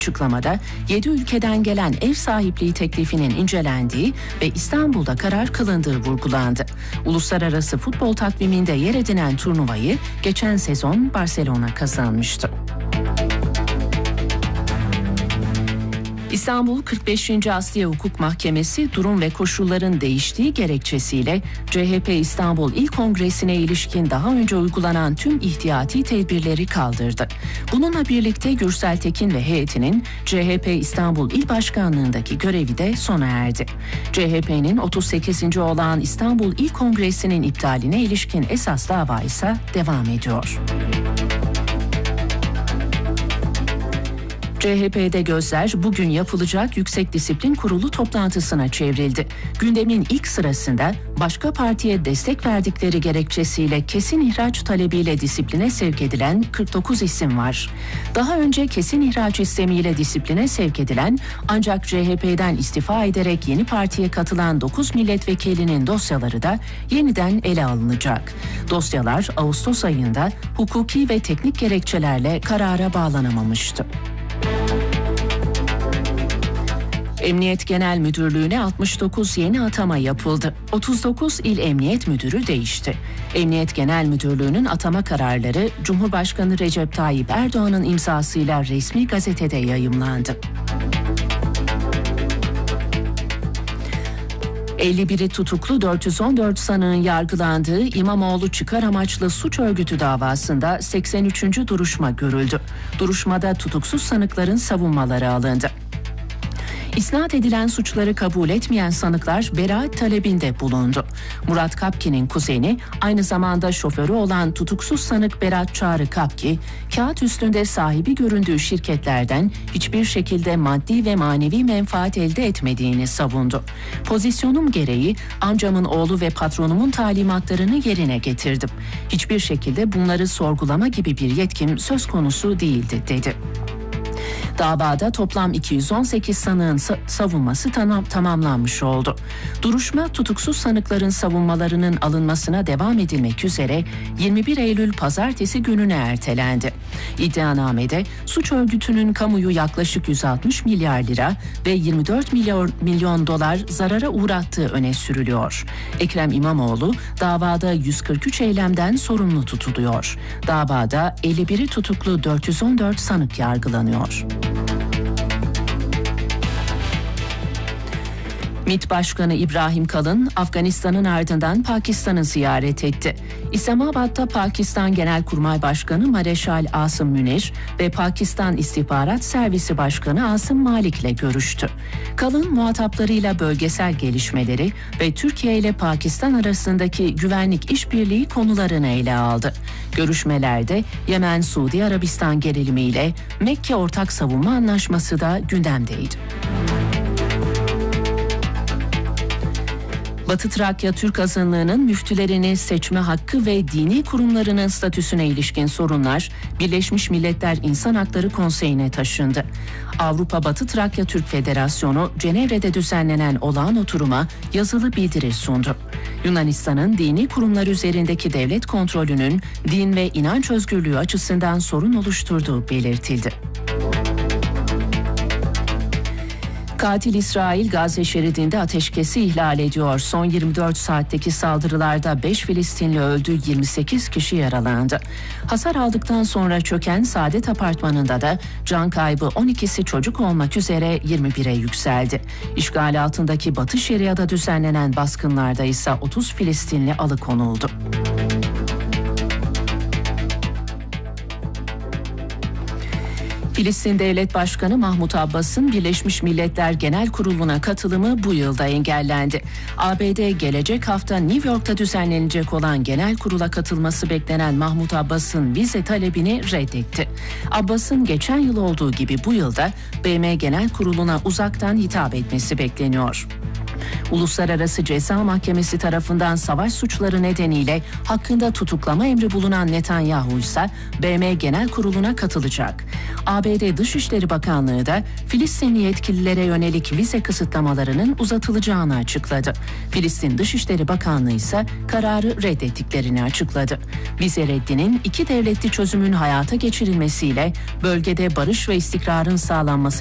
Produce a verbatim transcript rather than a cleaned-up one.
Açıklamada yedi ülkeden gelen ev sahipliği teklifinin incelendiği ve İstanbul'da karar kılındığı vurgulandı. Uluslararası futbol takviminde yer edinen turnuvayı geçen sezon Barcelona kazanmıştı. İstanbul kırk beşinci Asliye Hukuk Mahkemesi durum ve koşulların değiştiği gerekçesiyle C H P İstanbul İl Kongresi'ne ilişkin daha önce uygulanan tüm ihtiyati tedbirleri kaldırdı. Bununla birlikte Gürsel Tekin ve heyetinin C H P İstanbul İl Başkanlığındaki görevi de sona erdi. C H P'nin otuz sekizinci olağan İstanbul İl Kongresi'nin iptaline ilişkin esas dava ise devam ediyor. C H P'de gözler bugün yapılacak Yüksek Disiplin Kurulu toplantısına çevrildi. Gündemin ilk sırasında başka partiye destek verdikleri gerekçesiyle kesin ihraç talebiyle disipline sevk edilen kırk dokuz isim var. Daha önce kesin ihraç istemiyle disipline sevk edilen ancak C H P'den istifa ederek yeni partiye katılan dokuz milletvekilinin dosyaları da yeniden ele alınacak. Dosyalar Ağustos ayında hukuki ve teknik gerekçelerle karara bağlanamamıştı. Emniyet Genel Müdürlüğü'ne altmış dokuz yeni atama yapıldı. otuz dokuz il emniyet müdürü değişti. Emniyet Genel Müdürlüğü'nün atama kararları Cumhurbaşkanı Recep Tayyip Erdoğan'ın imzasıyla resmi gazetede yayımlandı. elli biri tutuklu dört yüz on dört sanığın yargılandığı İmamoğlu çıkar amaçlı suç örgütü davasında seksen üçüncü duruşma görüldü. Duruşmada tutuksuz sanıkların savunmaları alındı. İsnat edilen suçları kabul etmeyen sanıklar beraat talebinde bulundu. Murat Kapki'nin kuzeni, aynı zamanda şoförü olan tutuksuz sanık Berat Çağrı Kapki, kağıt üstünde sahibi göründüğü şirketlerden hiçbir şekilde maddi ve manevi menfaat elde etmediğini savundu. Pozisyonum gereği amcamın oğlu ve patronumun talimatlarını yerine getirdim. Hiçbir şekilde bunları sorgulama gibi bir yetkim söz konusu değildi, dedi. Davada toplam iki yüz on sekiz sanığın savunması tamam, tamamlanmış oldu. Duruşma tutuksuz sanıkların savunmalarının alınmasına devam edilmek üzere yirmi bir Eylül Pazartesi gününe ertelendi. İddianamede suç örgütünün kamuyu yaklaşık yüz altmış milyar lira ve yirmi dört milyon, milyon dolar zarara uğrattığı öne sürülüyor. Ekrem İmamoğlu davada yüz kırk üç eylemden sorumlu tutuluyor. Davada elli biri tutuklu dört yüz on dört sanık yargılanıyor. MİT Başkanı İbrahim Kalın, Afganistan'ın ardından Pakistan'ı ziyaret etti. İslamabad'da Pakistan Genelkurmay Başkanı Mareşal Asım Münir ve Pakistan İstihbarat Servisi Başkanı Asım Malik ile görüştü. Kalın, muhataplarıyla bölgesel gelişmeleri ve Türkiye ile Pakistan arasındaki güvenlik işbirliği konularını ele aldı. Görüşmelerde Yemen, Suudi Arabistan gerilimiyle Mekke Ortak Savunma Anlaşması da gündemdeydi. Batı Trakya Türk azınlığının müftülerini seçme hakkı ve dini kurumlarının statüsüne ilişkin sorunlar Birleşmiş Milletler İnsan Hakları Konseyi'ne taşındı. Avrupa Batı Trakya Türk Federasyonu Cenevre'de düzenlenen olağan oturuma yazılı bildiri sundu. Yunanistan'ın dini kurumlar üzerindeki devlet kontrolünün din ve inanç özgürlüğü açısından sorun oluşturduğu belirtildi. Katil İsrail Gazze şeridinde ateşkesi ihlal ediyor. Son yirmi dört saatteki saldırılarda beş Filistinli öldü, yirmi sekiz kişi yaralandı. Hasar aldıktan sonra çöken Saadet Apartmanı'nda da can kaybı on ikisi çocuk olmak üzere yirmi bire yükseldi. İşgal altındaki Batı Şeria'da düzenlenen baskınlarda ise otuz Filistinli alıkonuldu. Filistin Devlet Başkanı Mahmut Abbas'ın Birleşmiş Milletler Genel Kurulu'na katılımı bu yılda engellendi. A B D gelecek hafta New York'ta düzenlenecek olan genel kurula katılması beklenen Mahmut Abbas'ın vize talebini reddetti. Abbas'ın geçen yıl olduğu gibi bu yılda B M Genel Kurulu'na uzaktan hitap etmesi bekleniyor. Uluslararası Ceza Mahkemesi tarafından savaş suçları nedeniyle hakkında tutuklama emri bulunan Netanyahu ise B M Genel Kurulu'na katılacak. A B D Dışişleri Bakanlığı da Filistinli yetkililere yönelik vize kısıtlamalarının uzatılacağını açıkladı. Filistin Dışişleri Bakanlığı ise kararı reddettiklerini açıkladı. Vize reddinin iki devletli çözümün hayata geçirilmesiyle bölgede barış ve istikrarın sağlanması